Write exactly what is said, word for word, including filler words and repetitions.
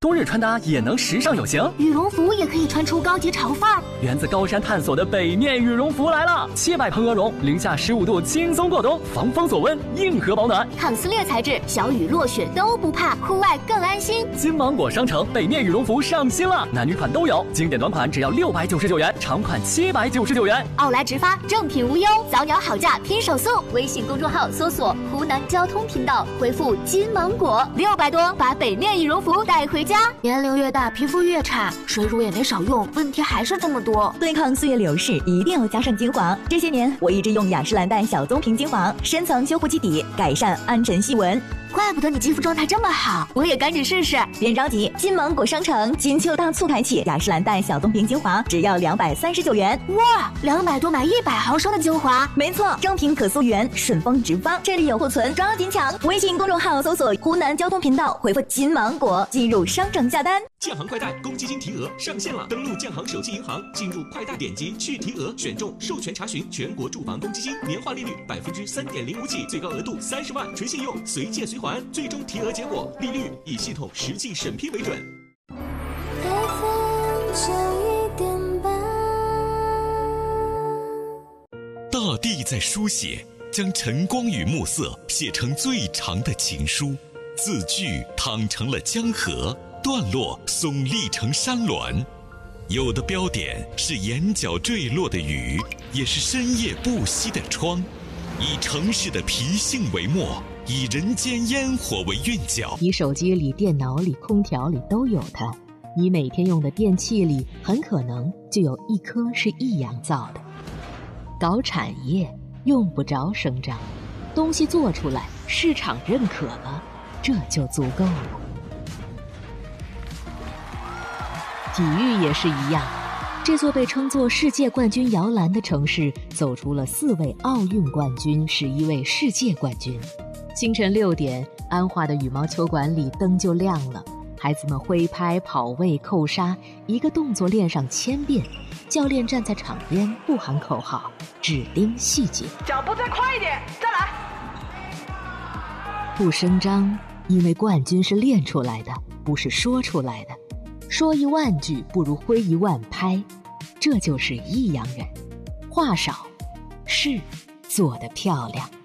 冬日穿搭也能时尚有型， 羽绒服也可以穿出高级潮范儿。 源自高山探索的北面羽绒服来了，七百蓬鹅绒，零下十五度轻松过冬，防风锁温，硬核保暖， 抗撕裂材质，小雨落雪都不怕，户外更安心。 金芒果商城北面羽绒服上新了，男女款都有，经典短款只要六百九十九元，长款七百九十九元。 奥莱直发，正品无忧，早鸟好价拼手速。微信公众号搜索湖南交通频道，回复金芒果，六百多把北面羽绒服带回家。年龄越大，皮肤越差，水乳也没少用，问题还是这么多。 对抗岁月流逝，一定要加上精华。这些年我一直用雅诗兰黛小棕瓶精华，深层修护基底，改善暗沉细纹。 怪不得你肌肤状态这么好，我也赶紧试试。 别着急，金芒果商城金秋大促开启，雅诗兰黛小棕瓶精华只要两百三十九元。 哇，两百多买一百毫升的精华， 没错，正品可溯源，顺丰直发，这里有库存，抓紧抢！微信公众号搜索湖南交通频道，回复金芒果进入商城下单。 建行快贷公积金提额上线了，登录建行手机银行，进入快贷，点击去提额，选中授权查询全国住房公积金，年化利率百分之三点零五起，最高额度三十万，纯信用，随借随还，最终提额结果利率以系统实际审批为准。 大地在书写，将晨光与暮色写成最长的情书，字句淌成了江河，段落耸立成山峦。有的标点是眼角坠落的雨，也是深夜不息的窗，以城市的脾性为墨，以人间烟火为韵脚。 你手机里、电脑里、空调里都有它，你每天用的电器里很可能就有一颗是益阳造的。搞产业用不着声张，东西做出来市场认可了，这就足够了。体育也是一样，这座被称作世界冠军摇篮的城市走出了四位奥运冠军，十一位世界冠军。清晨六点，安化的羽毛球馆里灯就亮了，孩子们挥拍、跑位、扣杀，一个动作练上千遍。教练站在场边不喊口号，只盯细节， 脚步再快一点，再来。 不声张，因为冠军是练出来的，不是说出来的。说一万句不如挥一万拍，这就是益阳人。话少，事做得漂亮。